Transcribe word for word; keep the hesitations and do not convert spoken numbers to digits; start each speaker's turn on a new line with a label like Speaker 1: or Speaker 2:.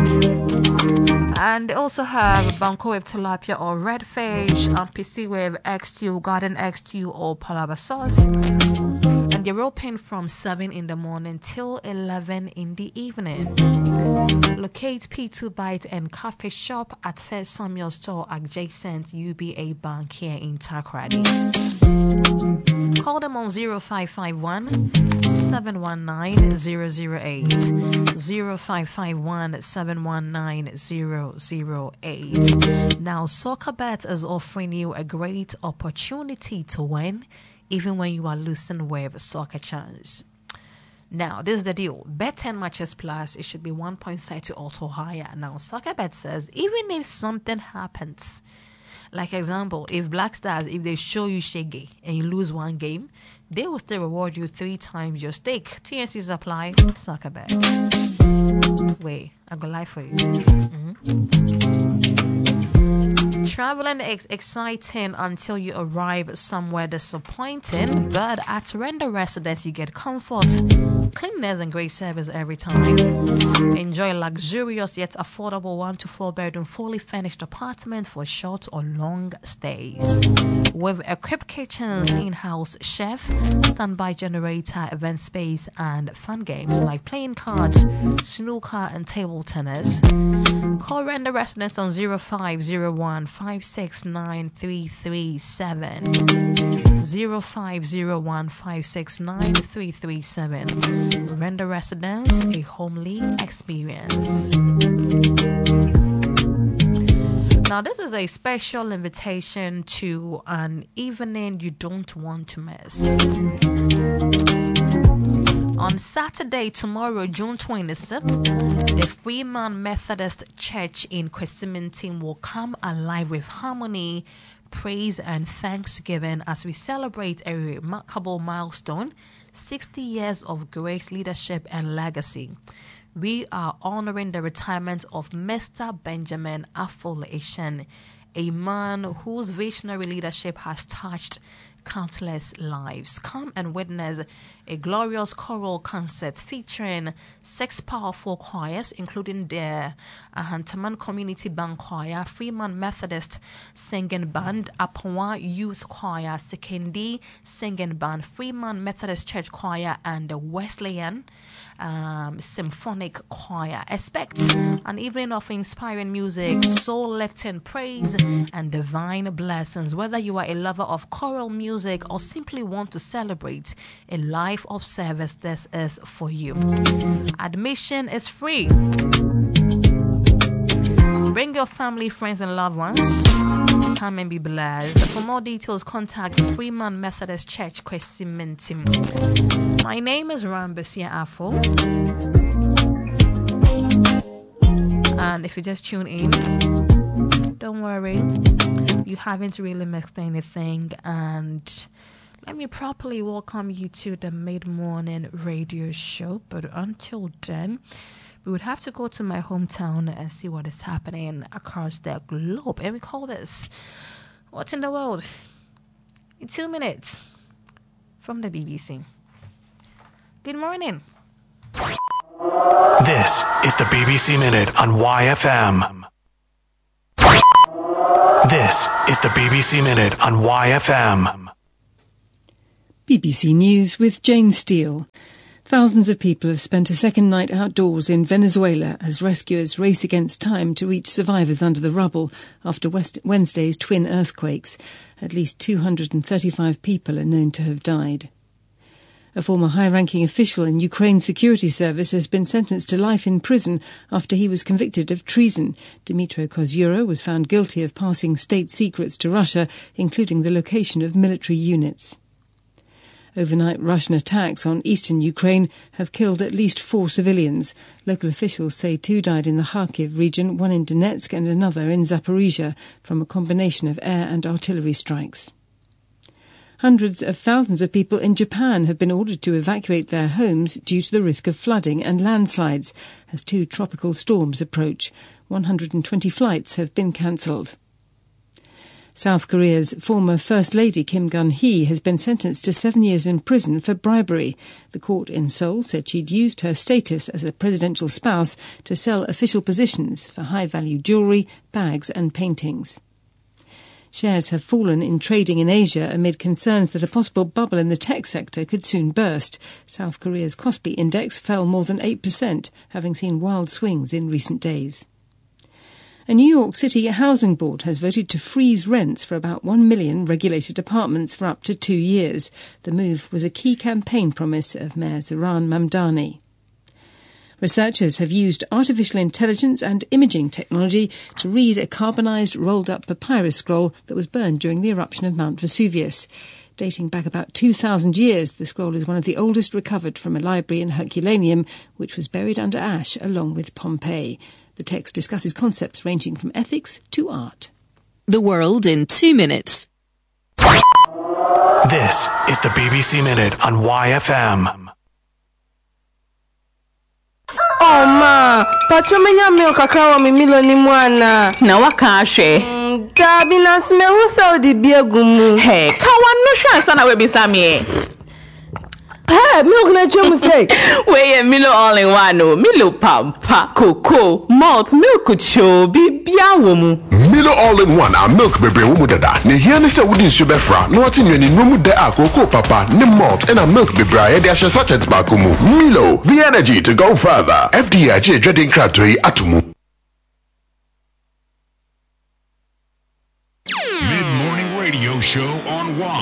Speaker 1: And they also have Banco with tilapia or redfish, and P C with X two, garden X two or palava sauce. And they're open from seven in the morning till eleven in the evening. Locate P two Bite and Cafe Shop at First Samuel Store adjacent U B A Bank here in Takoradi. Call them on zero five five one, seven one nine, zero zero eight, zero five five one, seven one nine, zero zero eight. Now, SoccerBet is offering you a great opportunity to win even when you are losing with Soccer Chance. Now, this is the deal. Bet ten matches plus, it should be one point three zero or higher. Now, SoccerBet says, even if something happens, like example, if Black Stars, if they show you shaggy and you lose one game, they will still reward you three times your stake. T N Cs apply. SoccerBet. Wait, I got life for you. Mm-hmm. Traveling is exciting until you arrive somewhere disappointing, but at Render Residence you get comfort, cleanliness and great service every time. Enjoy luxurious yet affordable one to four bedroom fully furnished apartment for short or long stays. With equipped kitchens, in-house chef, standby generator, event space, and fun games like playing cards, snooker, and table tennis. Call Render Residence on zero five zero one, five six nine, three three seven. zero five zero one, five six nine, three three seven. Render Residence, a homely experience. Now, this is a special invitation to an evening you don't want to miss. On Saturday, tomorrow, June twenty-sixth, the Freeman Methodist Church in Kwesimintim will come alive with harmony, praise, and thanksgiving as we celebrate a remarkable milestone, sixty years of grace, leadership, and legacy. We are honoring the retirement of Mister Benjamin Afol-Eshen, a man whose visionary leadership has touched countless lives. Come and witness a glorious choral concert featuring six powerful choirs, including the Ahantaman Community Band Choir, Freeman Methodist Singing Band, Apawa Youth Choir, Sekendi Singing Band, Freeman Methodist Church Choir, and the Wesleyan um, Symphonic Choir. Expect an evening of inspiring music, soul-lifting praise, and divine blessings. Whether you are a lover of choral music or simply want to celebrate a life of service, this is for you. Admission is free. Bring your family, friends, and loved ones. Come and be blessed. For more details, contact Freeman Methodist Church, Kwesimintim. My name is Rambesia Afo. And if you just tune in, don't worry, you haven't really missed anything. And let me properly welcome you to the mid-morning radio show. But until then, we would have to go to my hometown and see what is happening across the globe. And we call this What in the World? In two minutes from the B B C. Good morning.
Speaker 2: This is the B B C Minute on Y F M. This is the B B C Minute on Y F M.
Speaker 3: B B C News with Jane Steele. Thousands of people have spent a second night outdoors in Venezuela as rescuers race against time to reach survivors under the rubble after West Wednesday's twin earthquakes. At least two hundred thirty-five people are known to have died. A former high-ranking official in Ukraine's security service has been sentenced to life in prison after he was convicted of treason. Dmytro Kozura was found guilty of passing state secrets to Russia, including the location of military units. Overnight Russian attacks on eastern Ukraine have killed at least four civilians. Local officials say two died in the Kharkiv region, one in Donetsk and another in Zaporizhia, from a combination of air and artillery strikes. Hundreds of thousands of people in Japan have been ordered to evacuate their homes due to the risk of flooding and landslides as two tropical storms approach. one hundred twenty flights have been cancelled. South Korea's former First Lady Kim Gun-hee has been sentenced to seven years in prison for bribery. The court in Seoul said she'd used her status as a presidential spouse to sell official positions for high-value jewellery, bags and paintings. Shares have fallen in trading in Asia amid concerns that a possible bubble in the tech sector could soon burst. South Korea's Kospi index fell more than eight percent, having seen wild swings in recent days. A New York City housing board has voted to freeze rents for about one million regulated apartments for up to two years. The move was a key campaign promise of Mayor Zohran Mamdani. Researchers have used artificial intelligence and imaging technology to read a carbonised rolled-up papyrus scroll that was burned during the eruption of Mount Vesuvius. Dating back about two thousand years, the scroll is one of the oldest recovered from a library in Herculaneum, which was buried under ash along with Pompeii. The text discusses concepts ranging from ethics to art.
Speaker 4: The world in two minutes.
Speaker 2: This is the B B C Minute on Y F M.
Speaker 5: Oh ma, pachomenya milk akawa mimilo ni mwana.
Speaker 6: Na wakashe.
Speaker 5: Mm, gabi na smehusa odibie gumu.
Speaker 6: Hey, kawa no sure sana we bisamie.
Speaker 5: Hey, milk na chomu say.
Speaker 6: We Milo all in one, Milo pampa, cocoa, malt, milk cho, bibia womu.
Speaker 7: Milo all in one, our milk baby womu dada. Ne here ne se wudin subefra. No ati nyeni nomu de a cocoa papa, ne malt, and a milk baby a de ashe sachet bakumu. Milo, the energy to go further. F D I J dreading crab to atumu.
Speaker 8: Mid-morning radio show on Y.